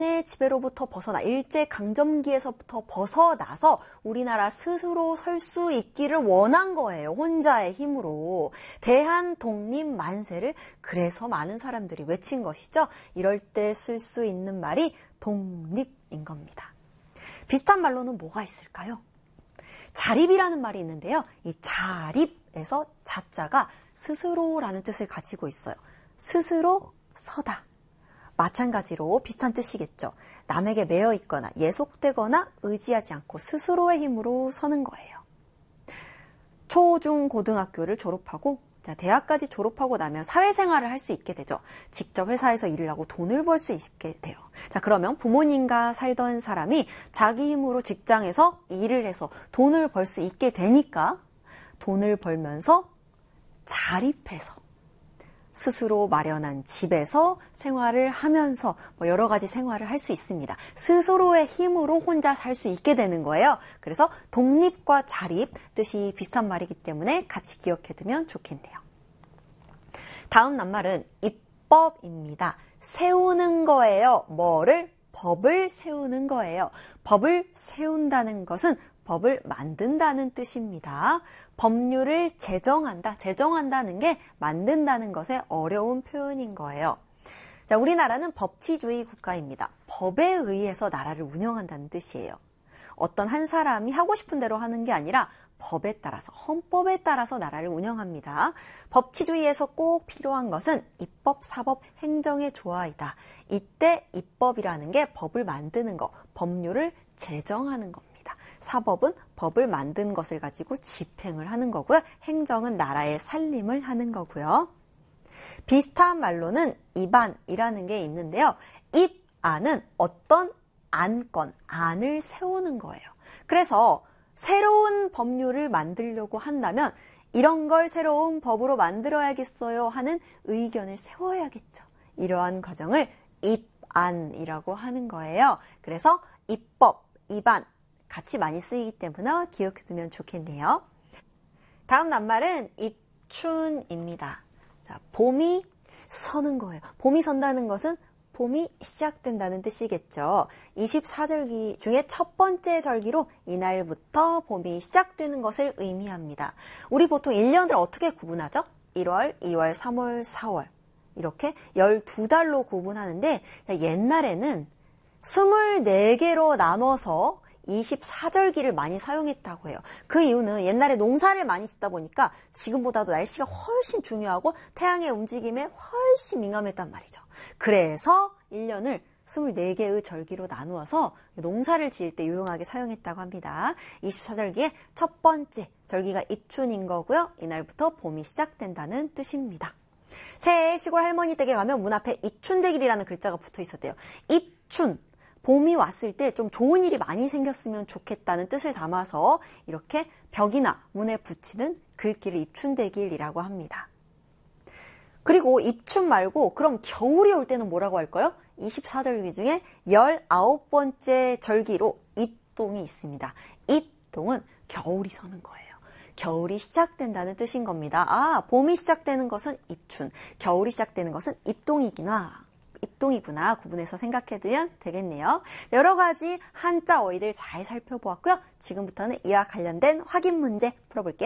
의 지배로부터 벗어나 일제강점기에서부터 벗어나서 우리나라 스스로 설 수 있기를 원한 거예요. 혼자의 힘으로. 대한독립만세를 그래서 많은 사람들이 외친 것이죠. 이럴 때 쓸 수 있는 말이 독립인 겁니다. 비슷한 말로는 뭐가 있을까요? 자립이라는 말이 있는데요. 이 자립에서 자자가 스스로라는 뜻을 가지고 있어요. 스스로 서다. 마찬가지로 비슷한 뜻이겠죠. 남에게 매여 있거나 예속되거나 의지하지 않고 스스로의 힘으로 서는 거예요. 초, 중, 고등학교를 졸업하고 대학까지 졸업하고 나면 사회생활을 할 수 있게 되죠. 직접 회사에서 일을 하고 돈을 벌 수 있게 돼요. 그러면 부모님과 살던 사람이 자기 힘으로 직장에서 일을 해서 돈을 벌 수 있게 되니까 돈을 벌면서 자립해서 스스로 마련한 집에서 생활을 하면서 여러 가지 생활을 할 수 있습니다. 스스로의 힘으로 혼자 살 수 있게 되는 거예요. 그래서 독립과 자립 뜻이 비슷한 말이기 때문에 같이 기억해두면 좋겠네요. 다음 낱말은 입법입니다. 세우는 거예요. 뭐를? 법을 세우는 거예요. 법을 세운다는 것은 법을 만든다는 뜻입니다. 법률을 제정한다. 제정한다는 게 만든다는 것의 어려운 표현인 거예요. 우리나라는 법치주의 국가입니다. 법에 의해서 나라를 운영한다는 뜻이에요. 어떤 한 사람이 하고 싶은 대로 하는 게 아니라 법에 따라서, 헌법에 따라서 나라를 운영합니다. 법치주의에서 꼭 필요한 것은 입법, 사법, 행정의 조화이다. 이때 입법이라는 게 법을 만드는 거, 법률을 제정하는 겁니다. 사법은 법을 만든 것을 가지고 집행을 하는 거고요. 행정은 나라의 살림을 하는 거고요. 비슷한 말로는 입안이라는 게 있는데요. 입안은 어떤 안건, 안을 세우는 거예요. 그래서 새로운 법률을 만들려고 한다면 이런 걸 새로운 법으로 만들어야겠어요 하는 의견을 세워야겠죠. 이러한 과정을 입안이라고 하는 거예요. 그래서 입법, 입안 같이 많이 쓰이기 때문에 기억해두면 좋겠네요. 다음 낱말은 입춘입니다. 봄이 서는 거예요. 봄이 선다는 것은 봄이 시작된다는 뜻이겠죠. 24절기 중에 첫 번째 절기로 이날부터 봄이 시작되는 것을 의미합니다. 우리 보통 1년을 어떻게 구분하죠? 1월, 2월, 3월, 4월 이렇게 12달로 구분하는데 옛날에는 24개로 나눠서 24절기를 많이 사용했다고 해요. 그 이유는 옛날에 농사를 많이 짓다 보니까 지금보다도 날씨가 훨씬 중요하고 태양의 움직임에 훨씬 민감했단 말이죠. 그래서 1년을 24개의 절기로 나누어서 농사를 지을 때 유용하게 사용했다고 합니다. 24절기의 첫 번째 절기가 입춘인 거고요. 이날부터 봄이 시작된다는 뜻입니다. 새해 시골 할머니 댁에 가면 문 앞에 입춘대길이라는 글자가 붙어 있었대요. 입춘. 봄이 왔을 때 좀 좋은 일이 많이 생겼으면 좋겠다는 뜻을 담아서 이렇게 벽이나 문에 붙이는 글귀를 입춘대길이라고 합니다. 그리고 입춘 말고 그럼 겨울이 올 때는 뭐라고 할까요? 24절기 중에 19번째 절기로 입동이 있습니다. 입동은 겨울이 서는 거예요. 겨울이 시작된다는 뜻인 겁니다. 봄이 시작되는 것은 입춘, 겨울이 시작되는 것은 입동이구나 구분해서 생각해두면 되겠네요. 여러 가지 한자 어휘들 잘 살펴보았고요. 지금부터는 이와 관련된 확인 문제 풀어볼게요.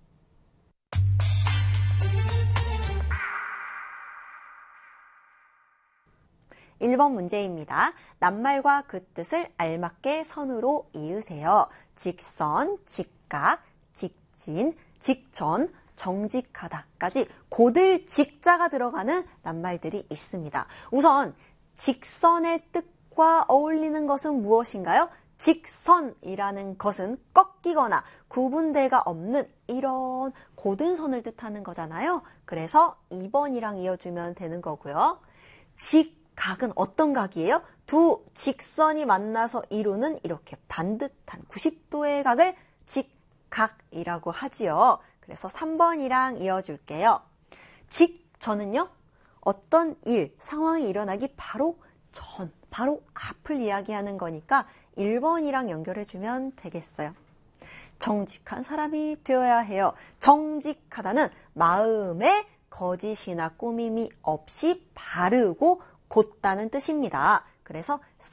1번 문제입니다. 낱말과 그 뜻을 알맞게 선으로 이으세요. 직선, 직각, 직진, 직전, 정직하다까지 고들 직자가 들어가는 낱말들이 있습니다. 우선 직선의 뜻과 어울리는 것은 무엇인가요? 직선이라는 것은 꺾이거나 구분대가 없는 이런 고든 선을 뜻하는 거잖아요. 그래서 2번이랑 이어주면 되는 거고요. 직각은 어떤 각이에요? 두 직선이 만나서 이루는 이렇게 반듯한 90도의 각을 직각이라고 하지요. 그래서 3번이랑 이어줄게요. 직전은요, 어떤 일, 상황이 일어나기 바로 전, 바로 앞을 이야기하는 거니까 1번이랑 연결해주면 되겠어요. 정직한 사람이 되어야 해요. 정직하다는 마음에 거짓이나 꾸밈이 없이 바르고 곧다는 뜻입니다. 그래서